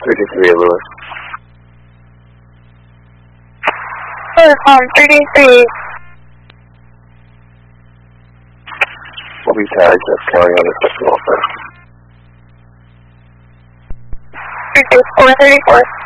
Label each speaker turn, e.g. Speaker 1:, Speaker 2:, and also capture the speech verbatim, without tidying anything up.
Speaker 1: thirty-three at Lewis.
Speaker 2: Um, thirty-three.
Speaker 1: We'll be tagged as carrying on the festival first.
Speaker 2: thirty-four, thirty-four.